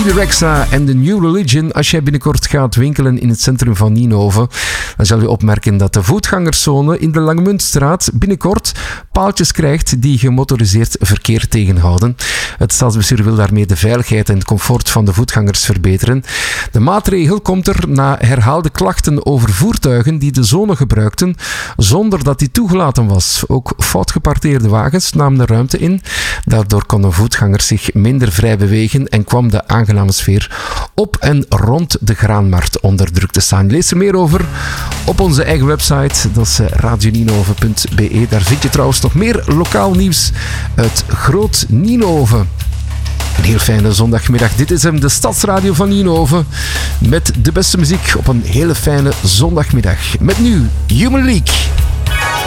Bibi Rexha en The New Religion. Als jij binnenkort gaat winkelen in het centrum van Nienhoven, dan zal je opmerken dat de voetgangerszone in de Langemuntstraat binnenkort paaltjes krijgt die gemotoriseerd verkeer tegenhouden. Het stadsbestuur wil daarmee de veiligheid en het comfort van de voetgangers verbeteren. De maatregel komt er na herhaalde klachten over voertuigen die de zone gebruikten zonder dat die toegelaten was. Ook fout geparkeerde wagens namen de ruimte in. Daardoor konden voetgangers zich minder vrij bewegen en kwam de aangename sfeer op en rond de Graanmarkt onder druk te staan. Lees er meer over op onze eigen website, dat is radionienhoven.be. Daar vind je trouwens nog meer lokaal nieuws uit Groot Nienhoven. Een heel fijne zondagmiddag. Dit is hem, de Stadsradio van Nienhoven, met de beste muziek op een hele fijne zondagmiddag. Met nu Human League.